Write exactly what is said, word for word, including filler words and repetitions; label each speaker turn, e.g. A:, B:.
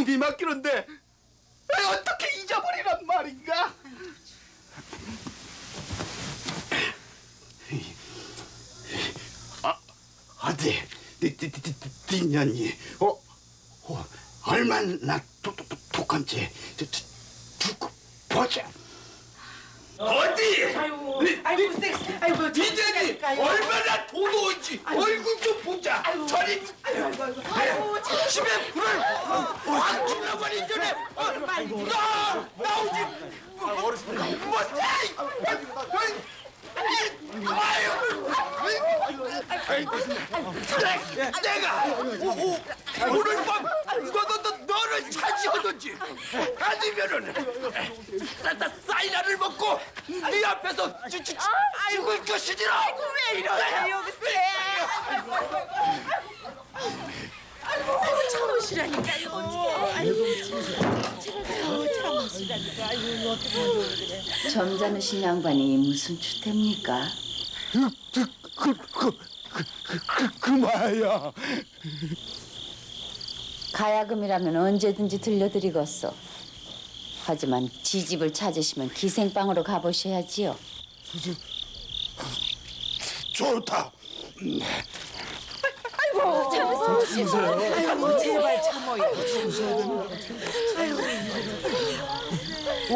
A: 숨이 막히는데 어떻게 잊어버리란 말인가? 아, 어디 뒷년이 어, 어 얼마나 독한지 두고 보자. 어디?
B: 아이고, 아이고, 섹스, 아이고,
A: 뒷년이 얼마나 도도한지 얼굴 좀 보자. 저리
B: 아이고, 아이고, 아이고, 참.
A: 집에 불을 확 질러버린 전에 어, 나 나오지. 어르신 뭐지? 내가 오늘 밤 너너 너 너를 차지하든지 아니면은 사이다를 먹고 네 앞에서 죽- 죽- 죽을 것이니라.
B: 아이고, 왜 이러세요, 글쎄. 아이고, 아이고, 참으시라니까, 이거 어떡해. 아이고, 참으시라니까. 아이고, 어떻게 그래.
C: 점잖으신 양반이 무슨 추태입니까?
A: 그, 그, 그, 그, 그, 그, 그마야.
C: 가야금이라면 언제든지 들려드리겠소. 하지만 지집을 찾으시면 기생방으로 가보셔야지요.
A: 좋다.
B: 아이고, 참으세요. 아이고, 제발 참어요. 아이고,